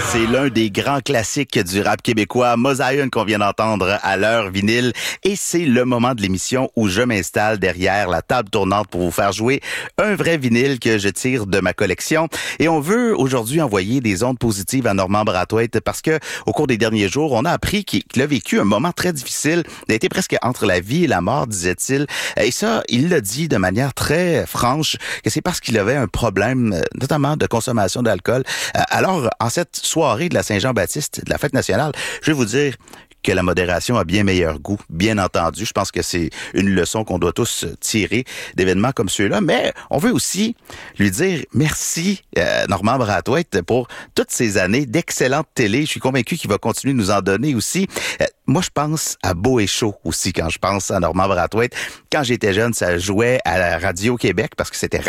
C'est l'un des grands classiques du rap québécois, Mosaïen, qu'on vient d'entendre à l'heure vinyle. Et c'est le moment de l'émission où je m'installe derrière la table tournante pour vous faire jouer un vrai vinyle que je tire de ma collection. Et on veut aujourd'hui envoyer des ondes positives à Normand Brathwaite parce que au cours des derniers jours, on a appris qu'il a vécu un moment très difficile. Il a été presque entre la vie et la mort, disait-il. Et ça, il l'a dit de manière très franche, que c'est parce qu'il avait un problème, notamment de consommation d'alcool. Alors, en cette soirée de la Saint-Jean-Baptiste, de la fête nationale, je vais vous dire que la modération a bien meilleur goût, bien entendu. Je pense que c'est une leçon qu'on doit tous tirer d'événements comme ceux-là. Mais on veut aussi lui dire merci, Normand Brathwaite, pour toutes ces années d'excellente télé. Je suis convaincu qu'il va continuer de nous en donner aussi. Moi, je pense à Beau et Chaud aussi quand je pense à Normand Brathwaite. Quand j'étais jeune, ça jouait à la Radio-Québec parce que c'était